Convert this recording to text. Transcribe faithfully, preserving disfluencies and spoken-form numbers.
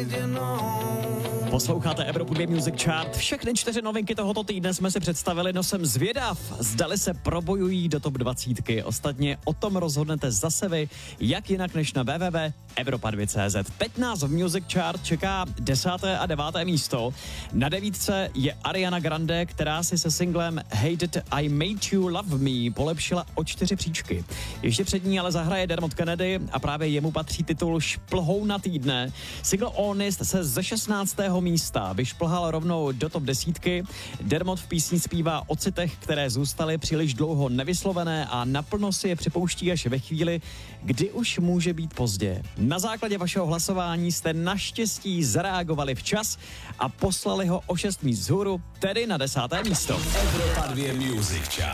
Posloucháte Evropu dva Music Chart. Všechny čtyři novinky tohoto týdne jsme si představili, no jsem zvědav, zdali se probojují do top dvacítky. Ostatně o tom rozhodnete zase vy, jak jinak než na w w w tečka evropa dva tečka cé zet. Teď nás v Music Chart čeká desáté a deváté místo. Na devítce je Ariana Grande, která si se singlem Hate It I Made You Love Me polepšila o čtyři příčky. Ještě před ní ale zahraje Dermot Kennedy a právě jemu patří titul Šplhouna týdne. Single Honest se ze šestnáctého místa vyšplhal rovnou do top desítky. Dermot v písni zpívá o citech, které zůstaly příliš dlouho nevyslovené a naplno si je připouští až ve chvíli, kdy už může být pozdě. Na základě vašeho hlasování jste naštěstí zareagovali včas a poslali ho o šest míst vzhůru, tedy na desáté místo. Evropa dva Music Chart.